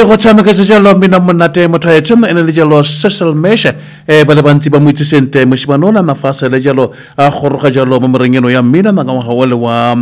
go tshameka se jalo mina monate motho ya tsema ene le jalo social measure ba le bantsi ba moitse sente moshimanola mafasa le jalo a goroga jalo mo morengeno ya mina mangwa wa le wa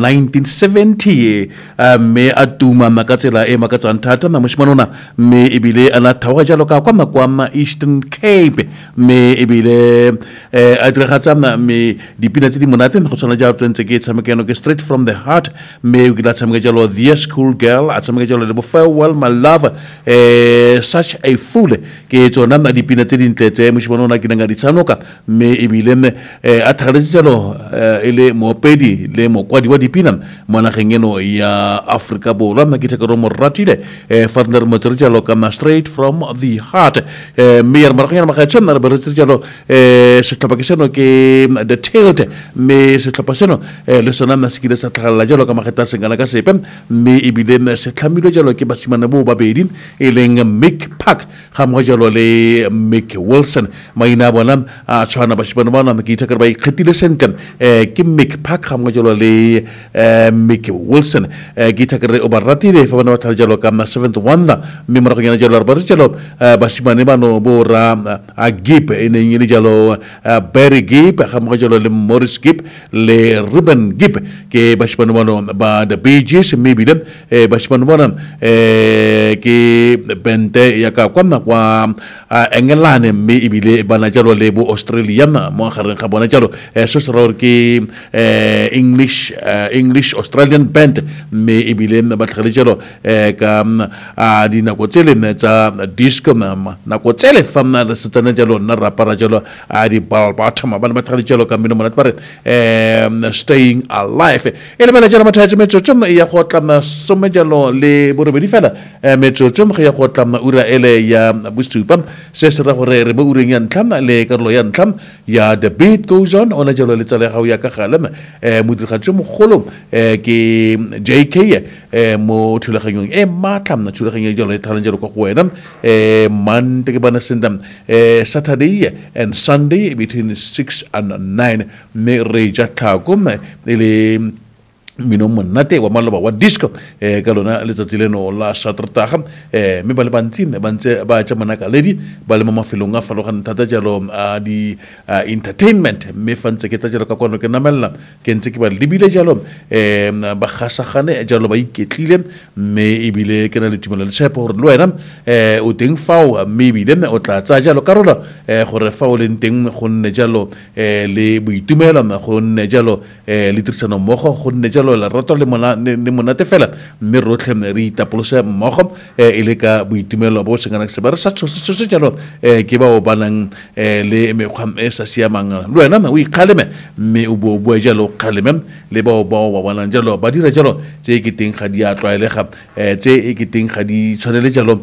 1970 me a tuma makatsela e makatsang thata na moshimanola me ebile ana thawa jalo ka kwa makwama Eastern Cape me ebile a diragatsa me dipina tse di monate go tsana jalo tsentse ke tshamekeno ke straight from the heart me o kitla tshameka jalo the school girl a tshameka jalo le bo farewell my love such a fool ke tsona na dipina tse dintle tse moshimanola ke nga di tsanoka me ebile a tlhageletse jalo ele mopedi le mokwadi wa dipina mo nageng eno ya Africa Borwa na ke tekero mo ratile partner mo tsere jalo ka straight from the heart me ya maragana magatsha na re tsere jalo se tlhapakiseno ke the tilt me se tlhapaseno le sona na se ke sa tlhagala jalo ka mageta sengana ka sepe me ebile se tlhamilwe jalo ke basimane bo babedi e leng Mick Park ga mo jalo le Mick Wilson maina bona a tshwana basimane bona ke itse ka ba ikgetile sentle ke Mick Park ga mo jalo le Mick Wilson ke itse ka re o ba ratile fa bona ba jalo ka 7th wonder me mo re jalo ba jalo basimane bano bo ra a Gibb ene ngile jalo Barry Gibb ga mo jalo le Morris Gibb le Ruben Gibb ke basimane bano ba the Bee Gees maybe them basimane bona ke bente ya ka kwa Engelane me ibile bana jalo le bo Australian mo gare ga bona jalo so soror ke English Australian band me ibile ba tlhale jalo ka dina go tsele tsa disco na go tsele famna le setsana jalo na rapara jalo di balbatama bana ba tlhale jalo ka mino mona pare staying alive ele bana jalo mathatse metso tsoma ya go tla some jalo le bo re di fela metso tsoma ya go tla ura ele ya bustupa se se ra gore re bo ureng ya ntlha le karolo ya ntlha ya the beat goes on ona jalo le tsale ga o ya ka galema modirgatse mogolo ke JK mo thulaganyong matlam na thulaganyong jalo e thalang jalo go wena Monday ke bana sendam Saturday and Sunday between 6 and 9 me re ja thagom ele mino monate wa maloba wa disco ka lona letsatsi leno la Saterdag me ba le bantsi ba ntse ba tsa manaka ledi ba le mafelong a falogan thata jalo di entertainment me fantse ke ta jalo ka kono ke namella ke ntse ke ba libile jalo ba khasagane jalo ba iketlile me ebile ke na le tumelo le tshepo gore le wena o teng fao me ebile o tla tsa jalo karolo gore fao le teng go nne jalo le boitumelo go nne jalo le tirisano mmogo go nne jalo la roto le monate fela mme rotlhe re itapolosa mmogo ele ka boitumelo bo sengana se ba re sa tshose jalo ke ba o banang le mekgwa e sa siamang le wena o ikgaleme mme o bo jalo kgaleme le ba o banang jalo ba dira jalo tse ke teng ga di a tlwaelega tse ke teng ga di tshwanele jalo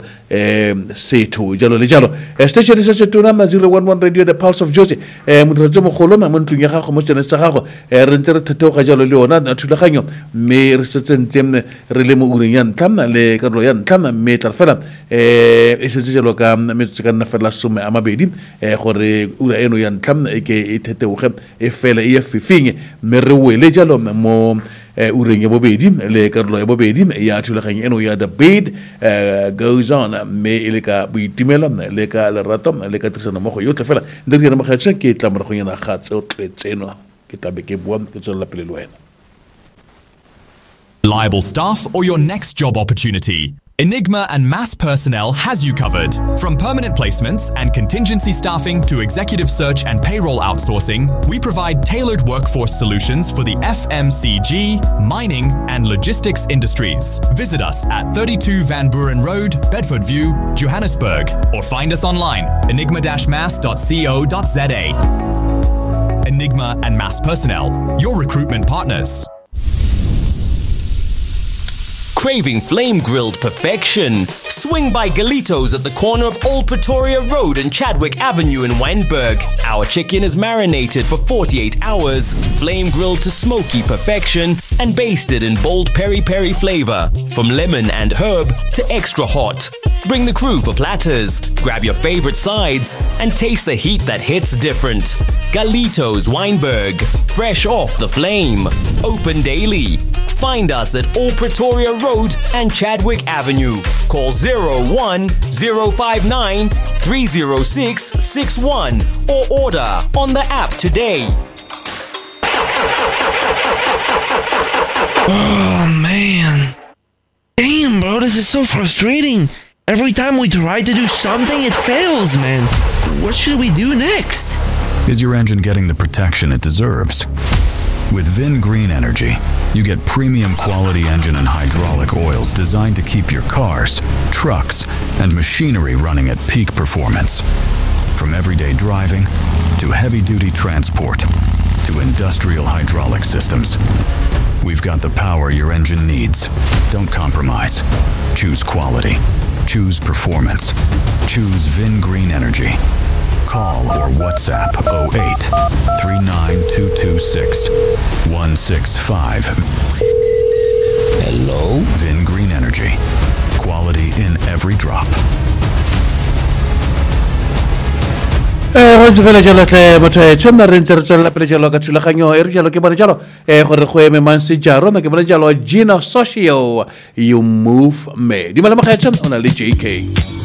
setho jalo le jalo station se se tona 011 radio the pulse of Josie modiretse mogolo mo ntlong ya gago mo tsene sa gago re ntse re thetoga jalo le ona thulaganyo me re setsentse re le mo ureng ya ntlha le karolo ya ntlha me tla fela e setse jalo ka metso ka nna fela some a mabedi gore ura eno ya ntlha e ke e theteuge e fela e fifinge me re wele jalo mo ureng ya bobedi le karolo ya bobedi ya thulaganyo eno ya the beat goes on me ile ka boitumelo le ka lerato le ka tirisano mo go yotlhe fela ndiri ya magatsha ke tla mo go yana ga tseno ke tabe ke bua ke tsela pele le wena. Reliable staff or your next job opportunity? Enigma and Mass Personnel has you covered. From permanent placements and contingency staffing to executive search and payroll outsourcing, we provide tailored workforce solutions for the FMCG, mining and logistics industries. Visit us at 32 Van Buren Road, Bedford View, Johannesburg, or find us online, enigma-mass.co.za. Enigma and Mass Personnel, your recruitment partners. Craving flame-grilled perfection? Swing by Galitos at the corner of Old Pretoria Road and Chadwick Avenue in Wynberg. Our chicken is marinated for 48 hours, flame-grilled to smoky perfection, and basted in bold peri-peri flavor, from lemon and herb to extra hot. Bring the crew for platters, grab your favorite sides, and taste the heat that hits different. Galitos Wynberg, fresh off the flame. Open daily. Find us at Old Pretoria Road and Chadwick Avenue. Call 01059 306 61 or order on the app today. Oh, man. Damn, bro, this is so frustrating. Every time we try to do something, it fails, man. What should we do next? Is your engine getting the protection it deserves? With Vin Green Energy, you get premium quality engine and hydraulic oils designed to keep your cars, trucks, and machinery running at peak performance. From everyday driving to heavy-duty transport to industrial hydraulic systems, we've got the power your engine needs. Don't compromise. Choose quality. Choose performance. Choose Vin Green Energy. Call or WhatsApp 08 39226 165. Hello? Vin Green Energy. Quality in every drop. Go ntse fela jalo tle motho tshwana re ntse re tswela pele jalo ka thulaganyo e re jalo ke bone jalo gore go eme mansejaro na ke bone jalo Gina Social you move me di mala makgetsa ona le JK